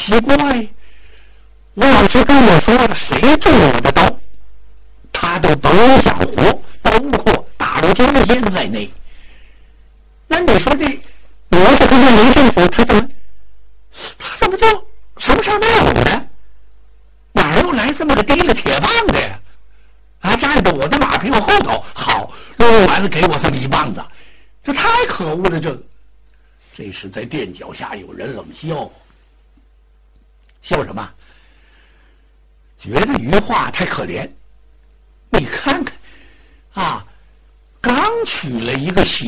奇怪，我要是跟我说谁中我的刀，他都甭想活，包括大陆江先在内。那你说这我这个林政府他怎么就什么事没有呢？哪又来这么个提了铁棒的呀？啊，站在我的马屁股后头，好，抡完了给我这么一棒子，这太可恶了！这时在垫脚下有人冷笑，笑什么？觉得余化太可怜。你看看啊，刚娶了一个小